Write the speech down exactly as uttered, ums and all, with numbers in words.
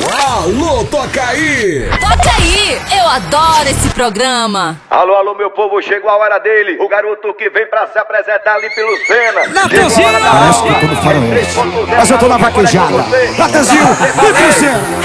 Alô, toca aí! Toca aí! Eu adoro esse programa! Alô, alô, meu povo, chegou a hora dele. O garoto que vem pra se apresentar ali pelo Sena. Na cozinha! Parece que eu tô no faroeste, mas eu tô na vaquejada. Natanzinho, vem pro Sena.